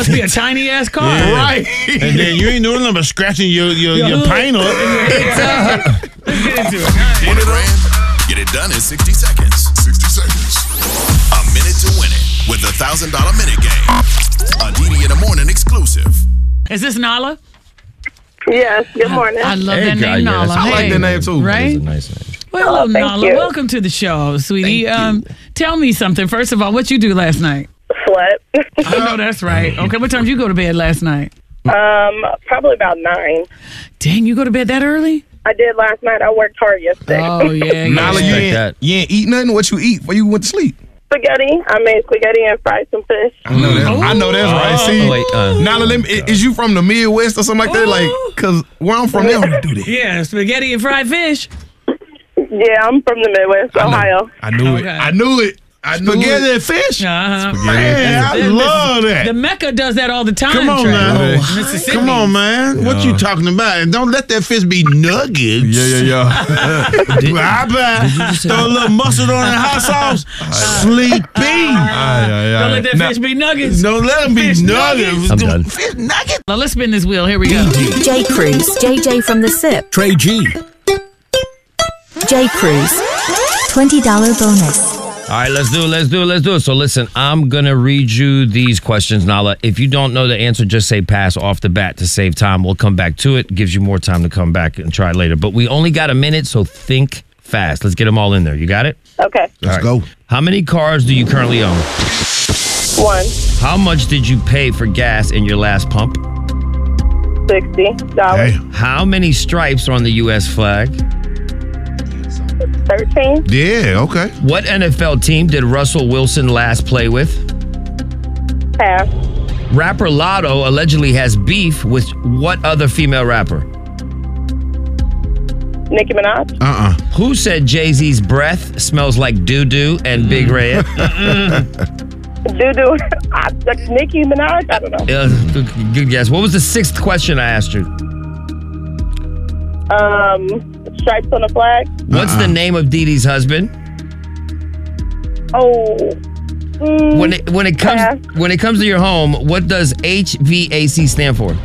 Must be a tiny ass car. Yeah. Right. And then you ain't doing nothing but scratching your paint up. Let's get into it. Win a grand? Get it done in 60 seconds. 60 seconds. A minute to win it with the $1,000 minute game. A DD in the morning exclusive. Is this Nala? Yes, good morning. I love Hey, that girl, name, yes. Nala. I like Hey, that name, too. Right? It's a nice name. Well, thank Nala, you. welcome to the show, sweetie. Thank Tell me something. First of all, what you do last night? Slept. I know that's right. Okay, what time did you go to bed last night? Probably about 9. Dang, you go to bed that early? I did last night. I worked hard yesterday. Oh, yeah. Nala, yeah. you ain't eat nothing? What you eat before you went to sleep? Spaghetti. I made spaghetti and fried some fish. I know that. I know that's right. See, wait, Nala, is you from the Midwest or something like that? Like, because where I'm from, they don't do that. Yeah, spaghetti and fried fish. Yeah, I'm from the Midwest, Ohio. I knew Okay. it. I knew it. Spaghetti and fish? Uh-huh. Man, I love that. The Mecca does that all the time. Come on Trey. now. Mississippi. Come on, man. What you talking about? And don't let that fish be nuggets. Yeah. Bye-bye. Throw a little mustard on that hot sauce. Sleepy. Don't let that fish be nuggets. Don't let them be Fish nuggets. I'm done. Fish nuggets. Now, let's spin this wheel. Here we go. J. Cruz, JJ from the SIP. Trey G. J. Cruz, $20 bonus. All right, let's do it. So listen, I'm going to read you these questions, Nala. If you don't know the answer, just say pass off the bat to save time. We'll come back to it. Gives you more time to come back and try later. But we only got a minute, so think fast. Let's get them all in there. You got it? Okay. Let's go. How many cars do you currently own? 1. How much did you pay for gas in your last pump? $60. Hey. How many stripes are on the U.S. flag? 13. Yeah, okay. What NFL team did Russell Wilson last play with? Pass. Rapper Lotto allegedly has beef with what other female rapper? Nicki Minaj. Who said Jay-Z's breath smells like doo-doo and Big Red? Doo-doo. Nicki Minaj? I don't know. Good guess. What was the 6th question I asked you? Stripes on the flag. What's the name of Dee Dee's husband? Oh. When it comes to your home, what does HVAC stand for?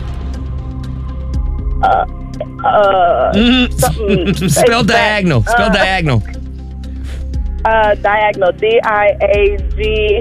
Something. Spell diagonal. Spell diagonal. Diagonal. D-I-A-G.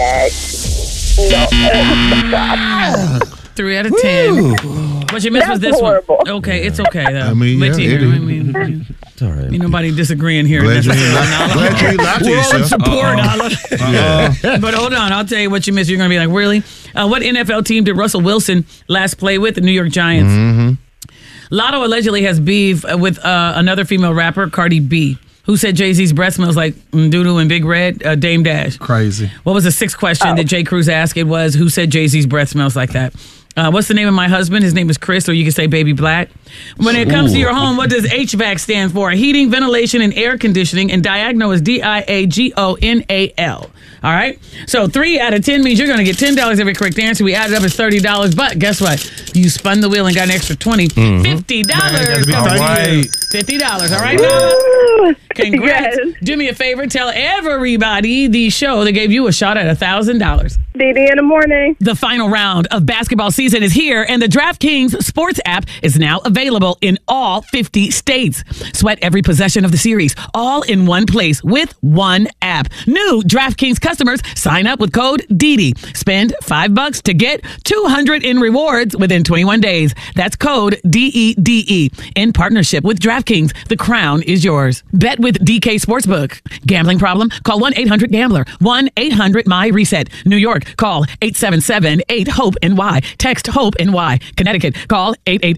Diag. 3 out of 10. What you missed was this horrible. one. Okay, it's okay though. I mean, Wait till yeah, you it hear. is. I mean, It's all right. ain't nobody disagreeing here. Glad you necessarily. ain't lied to We're all in yourself. support, Nala. But hold on, I'll tell you what you missed. You're going to be like, really? What NFL team did Russell Wilson last play with? The New York Giants. Mm-hmm. Lotto allegedly has beef with another female rapper, Cardi B, who said Jay-Z's breath smells like doo-doo and Big Red, Dame Dash. Crazy. What was the 6th question that J. Cruz asked? It was, who said Jay-Z's breath smells like that? What's the name of my husband? His name is Chris, or you can say Baby Black. When it comes to your home, what does HVAC stand for? Heating, ventilation, and air conditioning. And diagonal is D-I-A-G-O-N-A-L. All right? So 3 out of 10 means you're going to get $10 every correct answer. We added up as $30. But guess what? You spun the wheel and got an extra $20. $50. All right. $50. All right, Nala? Congrats. Yes. Do me a favor. Tell everybody the show that gave you a shot at $1,000. DD in the morning. The final round of basketball season is here, and the DraftKings Sports app is now available in all 50 states. Sweat every possession of the series, all in one place with one app. New DraftKings customers sign up with code DD. Spend $5 to get $200 in rewards within 21 days. That's code DEDE. In partnership with DraftKings, the crown is yours. Bet with DK Sportsbook. Gambling problem? Call 1-800-GAMBLER. 1-800-MY-RESET. New York, call 877-8-HOPE-NY. Text HOPE-NY. Connecticut, call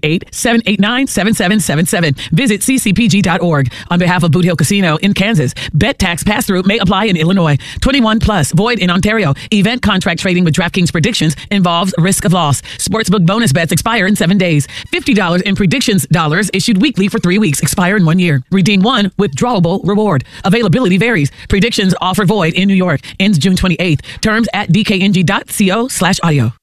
888-789-7777. Visit ccpg.org. On behalf of Boot Hill Casino in Kansas, bet tax pass-through may apply in Illinois. 21 plus, void in Ontario. Event contract trading with DraftKings predictions involves risk of loss. Sportsbook bonus bets expire in 7 days. $50 in predictions dollars issued weekly for 3 weeks. Expire in 1 year. Redeem one withdrawable reward. Availability varies. Predictions offer void in New York. Ends June 28th. Terms at dkng.co/audio.